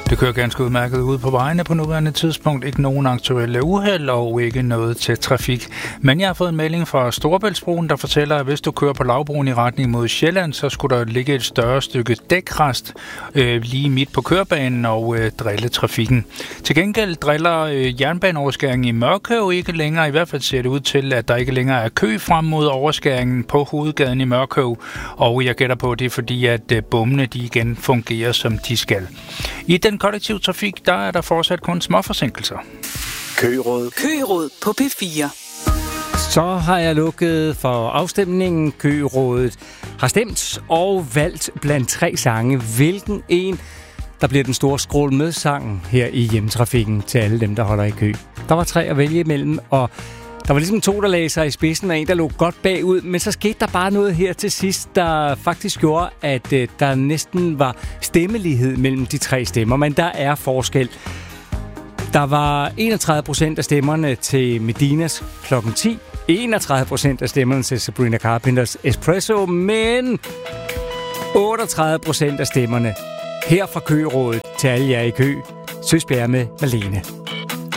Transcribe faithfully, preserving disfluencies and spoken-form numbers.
Det kører ganske udmærket ud på vejene på nuværende tidspunkt. Ikke nogen aktuelle uheld og ikke noget til trafik. Men jeg har fået en melding fra Storebæltsbroen, der fortæller, at hvis du kører på Lavbroen i retning mod Sjælland, så skulle der ligge et større stykke dækrest øh, lige midt på kørebanen og øh, drille trafikken. Til gengæld driller øh, jernbaneoverskæringen i Mørkøv ikke længere. I hvert fald ser det ud til, at der ikke længere er kø frem mod overskæringen på hovedgaden i Mørkøv. Og jeg gætter på, det er fordi, at øh, bommene de igen fungerer, som de skal. I den kollektive trafik, der er der fortsat kun små forsinkelser. Køgeråd. Køgeråd på P fire. Så har jeg lukket for afstemningen. Køgerådet har stemt og valgt blandt tre sange, hvilken en, der bliver den store skrål med sangen her i hjemmetrafikken til alle dem, der holder i kø. Der var tre at vælge imellem, og der var ligesom to, der lagde sig i spidsen, og en, der lå godt bagud, men så skete der bare noget her til sidst, der faktisk gjorde, at øh, der næsten var stemmelighed mellem de tre stemmer, men der er forskel. Der var enogtredive procent af stemmerne til Medinas klokken ti, enogtredive procent af stemmerne til Sabrina Carpenters Espresso, men otteogtredive procent af stemmerne her fra Køgerådet til alle jer i kø, Søsbjerg med Malene.